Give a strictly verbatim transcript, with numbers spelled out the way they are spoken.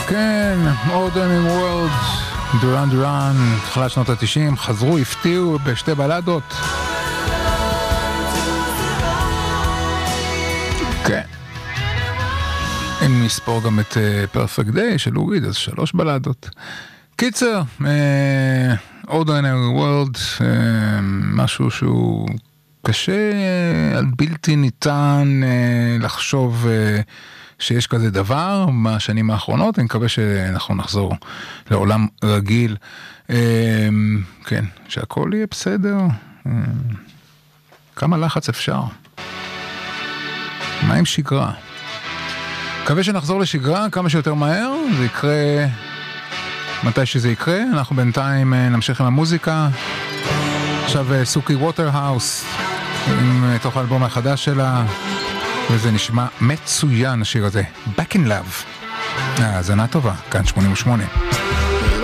כן, Ordinary World, דורן דורן, תחילת שנות ה-תשעים, חזרו, הפתיעו בשתי בלדות. כן. אם נספור גם את uh, Perfect Day של אוריד, אז שלוש בלדות. קיצר, uh, Ordinary World, uh, משהו שהוא קשה, uh, בלתי ניתן uh, לחשוב... Uh, שיש כזה דבר בשנים האחרונות, אני מקווה שאנחנו נחזור לעולם רגיל, כן, שהכל יהיה בסדר, כמה לחץ אפשר, מה עם שגרה? מקווה שנחזור לשגרה כמה שיותר מהר, זה יקרה מתי שזה יקרה, אנחנו בינתיים נמשיך עם המוזיקה, עכשיו סוקי ווטרהאוס, מתוך האלבום החדש שלה, וזה נשמע מצוין השיר הזה, Back in Love. האזנה טובה, כאן שמונים ושמונה.